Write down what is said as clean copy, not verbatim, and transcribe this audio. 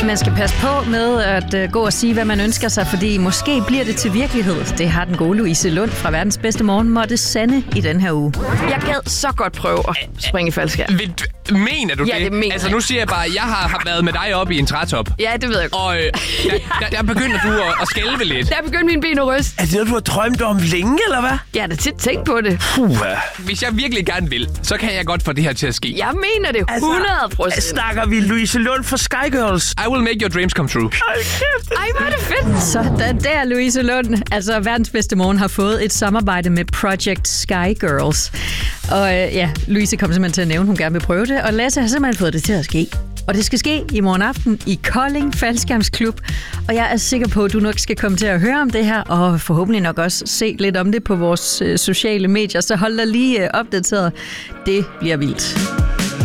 Man skal passe på med at gå og sige, hvad man ønsker sig, fordi måske bliver det til virkelighed. Det har den gode Louise Lund fra Verdens Bedste Morgen måtte sande i den her uge. Jeg gad så godt prøve at springe i faldskærm. Mener du det? Ja, det mener altså, nu siger jeg bare, at jeg har været med dig oppe i en trætop. Ja, det ved jeg godt. Og der begynder du at skælve lidt. Der begyndte mine ben at ryste. Er det noget, du har drømt om længe, eller hvad? Jeg har da tit tænkt på det. Hvis jeg virkelig gerne vil, så kan jeg godt få det her til at ske. Jeg mener det 100%. Snakker vi Louise Lund for Sky Girls? I will make your dreams come true. Ej, hvor er det fedt. Sådan der, Louise Lund. Altså, Verdens Bedste Morgen har fået et samarbejde med Project Sky Girls. Og Louise kom simpelthen til at nævne, hun gerne vil prøve det. Og Lasse har simpelthen fået det til at ske. Og det skal ske i morgen aften i Kolding Faldskærmsklub. Og jeg er sikker på, at du nok skal komme til at høre om det her, og forhåbentlig nok også se lidt om det på vores sociale medier. Så hold dig lige opdateret. Det bliver vildt.